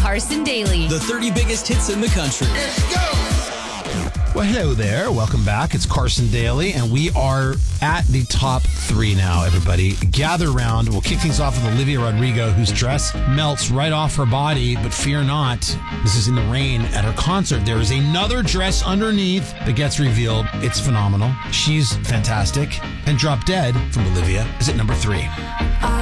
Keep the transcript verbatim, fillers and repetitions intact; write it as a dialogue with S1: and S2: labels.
S1: Carson Daly.
S2: The thirty biggest hits in the country.
S3: Let's go!
S4: Well, hello there. Welcome back. It's Carson Daly, and we are at the top three now, everybody. Gather round. We'll kick things off with Olivia Rodrigo, whose dress melts right off her body, but fear not. This is in the rain at her concert. There is another dress underneath that gets revealed. It's phenomenal. She's fantastic. And Drop Dead from Olivia is at number three.